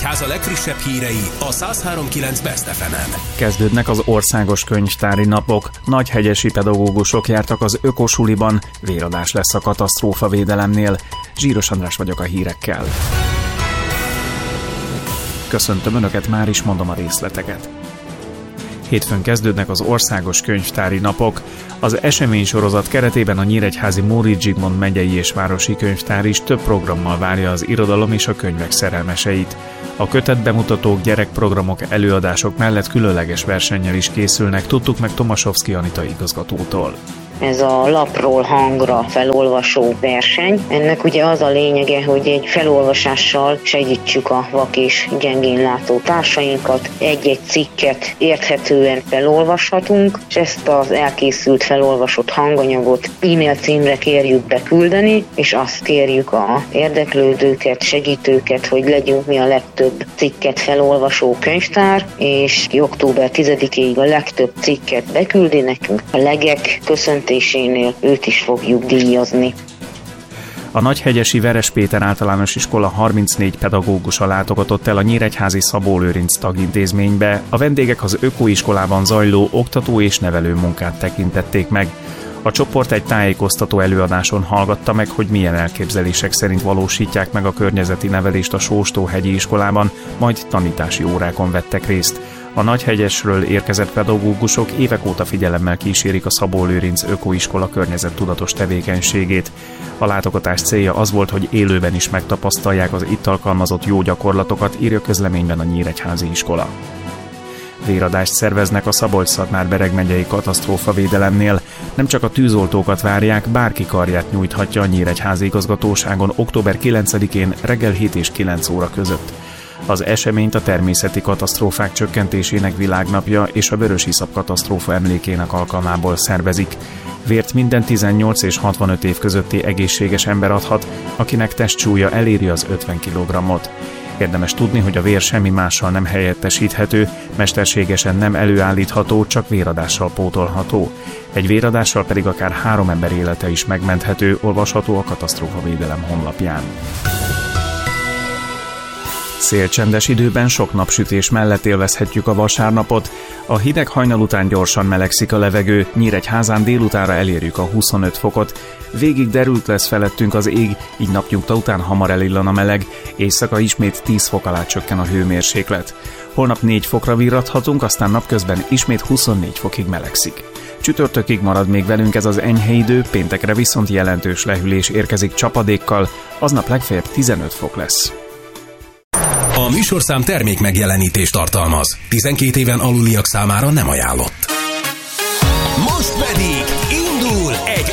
Nyíregyháza legfrissebb hírei a 103.9 Best FM-en. Kezdődnek az országos könyvtári napok. Nagyhegyesi pedagógusok jártak az ökosuliban, véradás lesz a katasztrófavédelemnél. Zsíros András vagyok a hírekkel. Köszöntöm Önöket, már is mondom a részleteket. Hétfőn kezdődnek az országos könyvtári napok. Az eseménysorozat keretében a nyíregyházi Móricz Zsigmond megyei és városi könyvtár is több programmal várja az irodalom és a könyvek szerelmeseit. A kötetbemutatók, gyerekprogramok, előadások mellett különleges versennyel is készülnek, tudtuk meg Tomaszowski Anita igazgatótól. Ez a lapról hangra felolvasó verseny. Ennek ugye az a lényege, hogy egy felolvasással segítsük a vak és gyengén látó társainkat. Egy-egy cikket érthetően felolvashatunk, és ezt az elkészült felolvasott hanganyagot e-mail címre kérjük beküldeni, és azt kérjük az érdeklődőket, segítőket, hogy legyünk mi a legtöbb cikket felolvasó könyvtár, és október 10-ig a legtöbb cikket beküldi nekünk. A legek köszöntésénél őt is fogjuk díjazni. A Nagyhegyesi Veres Péter Általános Iskola 34 pedagógusa látogatott el a nyíregyházi Szabó Lőrinc tagintézménybe. A vendégek az ökoiskolában zajló oktató és nevelő munkát tekintették meg. A csoport egy tájékoztató előadáson hallgatta meg, hogy milyen elképzelések szerint valósítják meg a környezeti nevelést a Sóstóhegyi iskolában, majd tanítási órákon vettek részt. A Nagyhegyesről érkezett pedagógusok évek óta figyelemmel kísérik a Szabó Lőrinc ökoiskola környezettudatos tevékenységét. A látogatás célja az volt, hogy élőben is megtapasztalják az itt alkalmazott jó gyakorlatokat, írja közleményben a nyíregyházi iskola. Véradást szerveznek a Szabolcs-Szatmár-Bereg megyei katasztrófavédelemnél. Nem csak a tűzoltókat várják, bárki karját nyújthatja a nyíregyházi igazgatóságon október 9-én reggel 7 és 9 óra között. Az eseményt a természeti katasztrófák csökkentésének világnapja és a vörösiszap katasztrófa emlékének alkalmából szervezik. Vért minden 18 és 65 év közötti egészséges ember adhat, akinek testsúlya eléri az 50 kg-ot. Érdemes tudni, hogy a vér semmi mással nem helyettesíthető, mesterségesen nem előállítható, csak véradással pótolható. Egy véradással pedig akár 3 ember élete is megmenthető, olvasható a katasztrófavédelem honlapján. Szélcsendes időben sok napsütés mellett élvezhetjük a vasárnapot. A hideg hajnal után gyorsan melegszik a levegő, Nyíregyházán délutánra elérjük a 25 fokot. Végig derült lesz felettünk az ég, így napnyugta után hamar elillan a meleg, éjszaka ismét 10 fok alá csökken a hőmérséklet. Holnap 4 fokra virradhatunk, aztán napközben ismét 24 fokig melegszik. Csütörtökig marad még velünk ez az enyhe idő, péntekre viszont jelentős lehűlés érkezik csapadékkal, aznap legfeljebb 15 fok lesz. A műsorszám termék megjelenítést tartalmaz. 12 éven aluliak számára nem ajánlott.